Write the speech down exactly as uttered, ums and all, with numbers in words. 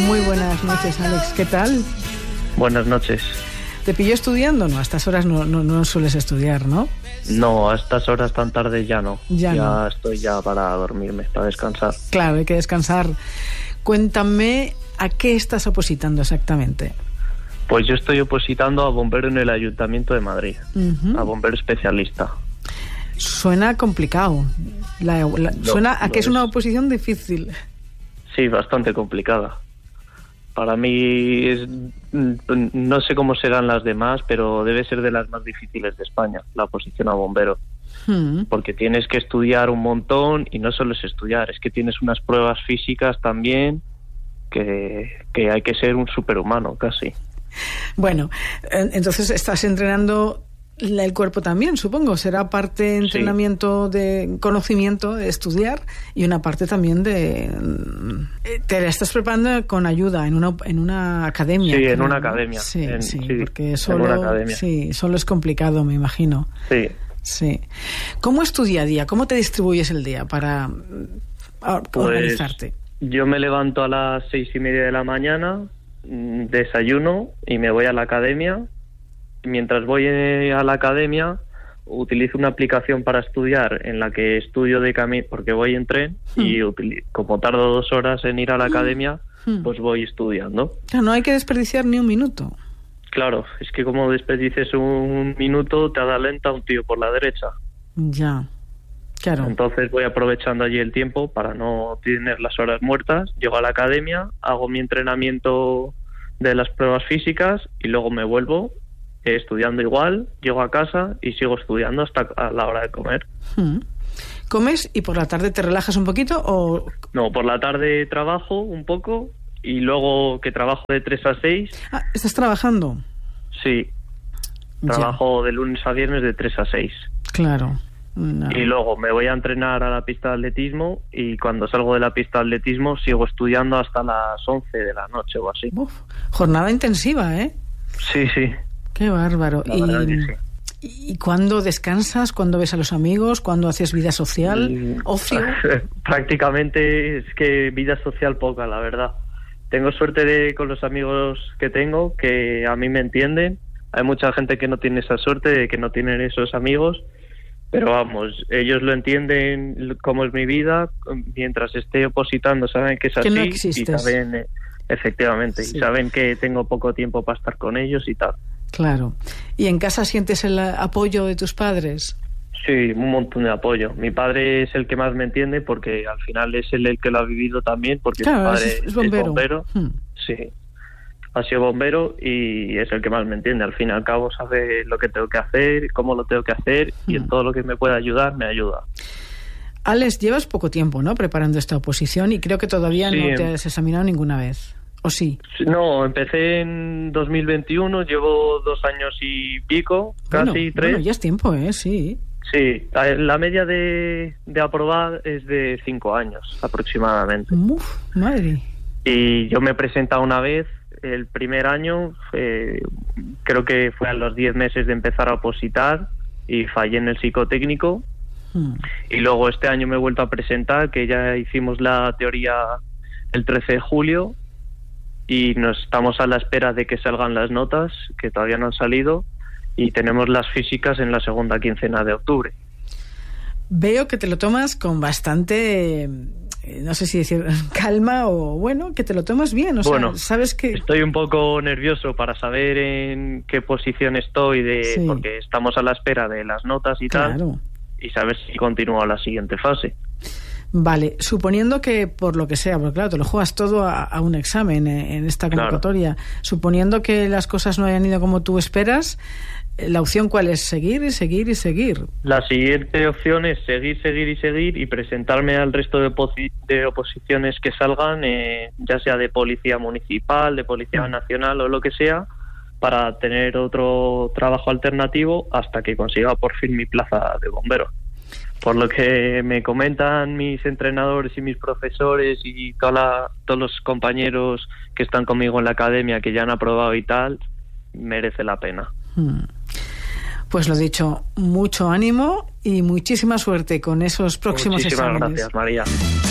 Muy buenas noches, Alex. ¿Qué tal? Buenas noches. ¿Te pilló estudiando? No, a estas horas no, no, no sueles estudiar, ¿no? No, a estas horas tan tarde ya no. Ya, ya no. Estoy ya para dormirme, para descansar. Claro, hay que descansar. Cuéntame, ¿a qué estás opositando exactamente? Pues yo estoy opositando a bombero en el Ayuntamiento de Madrid, uh-huh. a bombero especialista. Suena complicado. La, la, no, suena a que es, es una oposición difícil. Sí, bastante complicada. Para mí, es, no sé cómo serán las demás, pero debe ser de las más difíciles de España, la oposición a bombero. Hmm. Porque tienes que estudiar un montón, y no solo es estudiar, es que tienes unas pruebas físicas también, que, que hay que ser un superhumano casi. Bueno, entonces estás entrenando el cuerpo también, supongo. Será parte de entrenamiento, sí, de conocimiento, de estudiar, y una parte también de... Te la estás preparando con ayuda en una en una academia. Sí, creo, en una ¿no? academia. Sí, en, sí, sí, porque solo, en una academia. Sí, solo es complicado, me imagino. Sí. Sí. ¿Cómo es tu día a día? ¿Cómo te distribuyes el día para pues, organizarte? Yo me levanto a las seis y media de la mañana, desayuno y me voy a la academia. Mientras voy a la academia, utilizo una aplicación para estudiar en la que estudio de camino, porque voy en tren, hmm. y utilizo, como tardo dos horas en ir a la academia, hmm. pues voy estudiando. Claro, no hay que desperdiciar ni un minuto. Claro, es que como desperdicies un minuto, te adalenta un tío por la derecha. Ya, claro. Entonces voy aprovechando allí el tiempo para no tener las horas muertas. Llego a la academia, hago mi entrenamiento de las pruebas físicas y luego me vuelvo estudiando igual, llego a casa y sigo estudiando hasta a la hora de comer. ¿Comes y por la tarde te relajas un poquito o...? No, por la tarde trabajo un poco y luego que trabajo de tres a seis... Ah, ¿estás trabajando? Sí, trabajo ya. De lunes a viernes de tres a seis. Claro. No. Y luego me voy a entrenar a la pista de atletismo y cuando salgo de la pista de atletismo sigo estudiando hasta las once de la noche o así. Uf, jornada intensiva, ¿eh? Sí, sí. Qué bárbaro. La ¿Y, verdad que sí. ¿Y cuándo descansas? ¿Cuándo ves a los amigos? ¿Cuándo haces vida social? Y... ¿Ocio? Prácticamente es que vida social poca, la verdad. Tengo suerte de con los amigos que tengo, que a mí me entienden. Hay mucha gente que no tiene esa suerte, de que no tienen esos amigos. Pero vamos, ellos lo entienden cómo es mi vida. Mientras esté opositando, saben que es así. Que no existes. Y saben, efectivamente, sí. Y saben que tengo poco tiempo para estar con ellos y tal. Claro. ¿Y en casa sientes el apoyo de tus padres? Sí, un montón de apoyo. Mi padre es el que más me entiende porque al final es él el que lo ha vivido también, porque claro, su padre es, es bombero. Es bombero. Hmm. Sí, ha sido bombero y es el que más me entiende. Al fin y al cabo sabe lo que tengo que hacer, cómo lo tengo que hacer, hmm. y en todo lo que me pueda ayudar, me ayuda. Alex, llevas poco tiempo, ¿no?, preparando esta oposición y creo que todavía sí, no te has examinado ninguna vez. ¿O sí? No, empecé en dos mil veintiuno, llevo dos años y pico, bueno, casi tres. Bueno, ya es tiempo, ¿eh? Sí. Sí, la media de, de aprobar es de cinco años aproximadamente. Uf, madre. Y yo me he presentado una vez, el primer año, eh, creo que fue a los diez meses de empezar a opositar y fallé en el psicotécnico. Hmm. Y luego este año me he vuelto a presentar, que ya hicimos la teoría el trece de julio. Y nos estamos a la espera de que salgan las notas, que todavía no han salido, y tenemos las físicas en la segunda quincena de octubre. Veo que te lo tomas con bastante, no sé si decir calma o bueno, que te lo tomas bien. O bueno, sea, sabes que... estoy un poco nervioso para saber en qué posición estoy, de sí. porque estamos a la espera de las notas y claro. tal, y saber si continúo a la siguiente fase. Vale, suponiendo que por lo que sea, porque claro, te lo juegas todo a, a un examen eh, en esta convocatoria, claro. suponiendo que las cosas no hayan ido como tú esperas, ¿la opción cuál es? Seguir y seguir y seguir. La siguiente opción es seguir, seguir y seguir y presentarme al resto de, oposi- de oposiciones que salgan, eh, ya sea de policía municipal, de policía mm. nacional o lo que sea, para tener otro trabajo alternativo hasta que consiga por fin mi plaza de bombero. Por lo que me comentan mis entrenadores y mis profesores y toda la, todos los compañeros que están conmigo en la academia, que ya han aprobado y tal, merece la pena. Pues lo dicho, mucho ánimo y muchísima suerte con esos próximos Muchísimas exámenes. Muchísimas gracias, María.